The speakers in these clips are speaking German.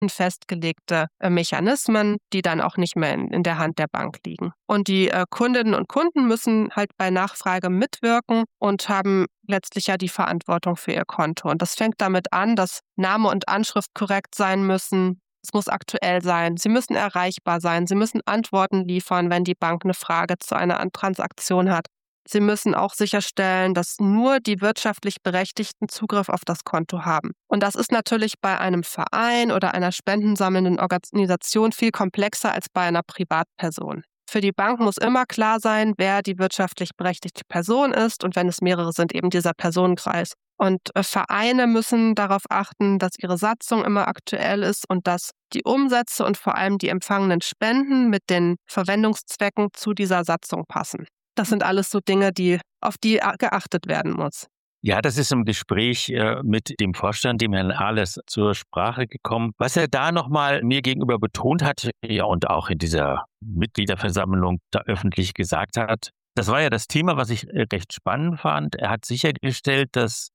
festgelegte Mechanismen, die dann auch nicht mehr in der Hand der Bank liegen. Und die Kundinnen und Kunden müssen halt bei Nachfrage mitwirken und haben letztlich ja die Verantwortung für ihr Konto. Und das fängt damit an, dass Name und Anschrift korrekt sein müssen. Es muss aktuell sein. Sie müssen erreichbar sein. Sie müssen Antworten liefern, wenn die Bank eine Frage zu einer Transaktion hat. Sie müssen auch sicherstellen, dass nur die wirtschaftlich Berechtigten Zugriff auf das Konto haben. Und das ist natürlich bei einem Verein oder einer spendensammelnden Organisation viel komplexer als bei einer Privatperson. Für die Bank muss immer klar sein, wer die wirtschaftlich berechtigte Person ist und wenn es mehrere sind, eben dieser Personenkreis. Und Vereine müssen darauf achten, dass ihre Satzung immer aktuell ist und dass die Umsätze und vor allem die empfangenen Spenden mit den Verwendungszwecken zu dieser Satzung passen. Das sind alles so Dinge, auf die geachtet werden muss. Ja, das ist im Gespräch mit dem Vorstand, dem Herrn Ahles, zur Sprache gekommen. Was er da nochmal mir gegenüber betont hat, ja, und auch in dieser Mitgliederversammlung da öffentlich gesagt hat, das war ja das Thema, was ich recht spannend fand. Er hat sichergestellt,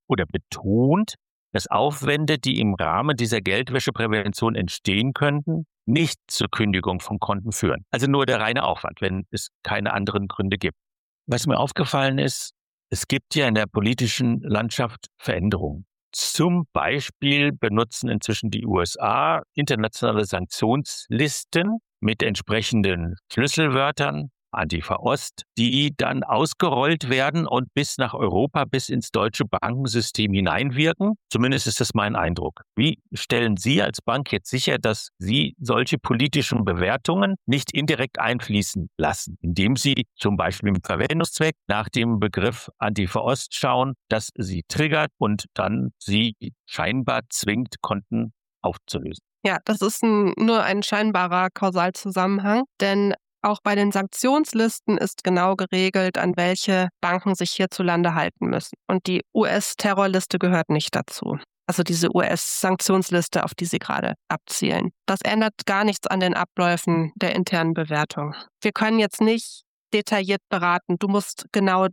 betont, dass Aufwände, die im Rahmen dieser Geldwäscheprävention entstehen könnten, nicht zur Kündigung von Konten führen. Also nur der reine Aufwand, wenn es keine anderen Gründe gibt. Was mir aufgefallen ist, es gibt ja in der politischen Landschaft Veränderungen. Zum Beispiel benutzen inzwischen die USA internationale Sanktionslisten mit entsprechenden Schlüsselwörtern, Antifa Ost, die dann ausgerollt werden und bis nach Europa, bis ins deutsche Bankensystem hineinwirken. Zumindest ist das mein Eindruck. Wie stellen Sie als Bank jetzt sicher, dass Sie solche politischen Bewertungen nicht indirekt einfließen lassen, indem Sie zum Beispiel im Verwendungszweck nach dem Begriff Antifa Ost schauen, dass sie triggert und dann sie scheinbar zwingt, Konten aufzulösen? Ja, das ist nur ein scheinbarer Kausalzusammenhang, denn auch bei den Sanktionslisten ist genau geregelt, an welche Banken sich hierzulande halten müssen. Und die US-Terrorliste gehört nicht dazu. Also diese US-Sanktionsliste, auf die Sie gerade abzielen. Das ändert gar nichts an den Abläufen der internen Bewertung. Wir können jetzt nicht detailliert beraten, du musst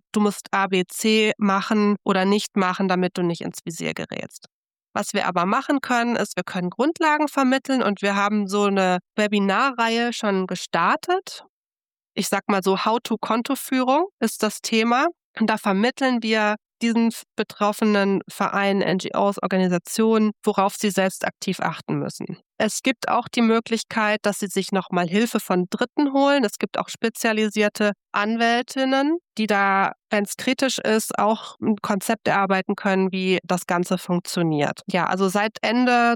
A, B, C machen oder nicht machen, damit du nicht ins Visier gerätst. Was wir aber machen können, ist, wir können Grundlagen vermitteln und wir haben so eine Webinarreihe schon gestartet. Ich sag mal so, How-to-Kontoführung ist das Thema. Und da vermitteln wir diesen betroffenen Vereinen, NGOs, Organisationen, worauf sie selbst aktiv achten müssen. Es gibt auch die Möglichkeit, dass sie sich nochmal Hilfe von Dritten holen. Es gibt auch spezialisierte Anwältinnen, die da, wenn es kritisch ist, auch ein Konzept erarbeiten können, wie das Ganze funktioniert. Ja, also seit Ende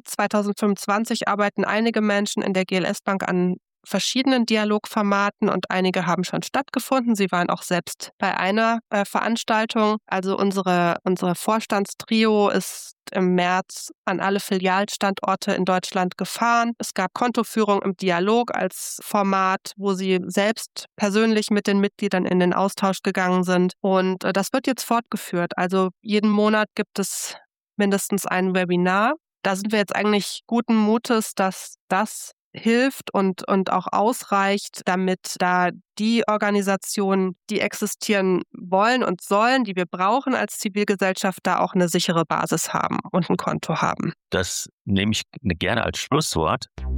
2025 arbeiten einige Menschen in der GLS Bank an verschiedenen Dialogformaten und einige haben schon stattgefunden. Sie waren auch selbst bei einer Veranstaltung. Also unsere Vorstandstrio ist im März an alle Filialstandorte in Deutschland gefahren. Es gab Kontoführung im Dialog als Format, wo sie selbst persönlich mit den Mitgliedern in den Austausch gegangen sind. Und das wird jetzt fortgeführt. Also jeden Monat gibt es mindestens ein Webinar. Da sind wir jetzt eigentlich guten Mutes, dass das hilft und auch ausreicht, damit da die Organisationen, die existieren wollen und sollen, die wir brauchen als Zivilgesellschaft, da auch eine sichere Basis haben und ein Konto haben. Das nehme ich gerne als Schlusswort.